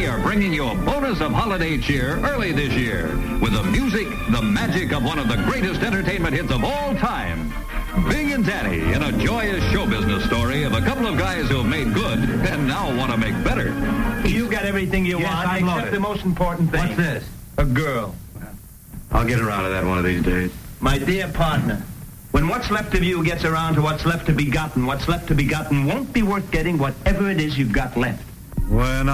are bringing you a bonus of holiday cheer early this year with the music, the magic of one of the greatest entertainment hits of all time. Bing and Danny in a joyous show business story of a couple of guys who have made good and now want to make better. You got everything you want, except the most important thing. What's this? A girl. I'll get around to that one of these days. My dear partner, when what's left of you gets around to what's left to be gotten, what's left to be gotten won't be worth getting whatever it is you've got left. When